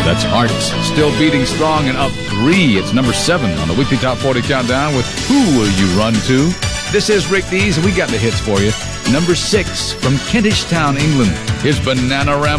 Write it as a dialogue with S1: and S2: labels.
S1: That's Hearts. Still beating strong and up 3. It's number 7 on the weekly Top 40 Countdown with Who Will You Run To? This is Rick Dees, and we got the hits for you. Number 6 from Kentish Town, England. Here's Bananarama.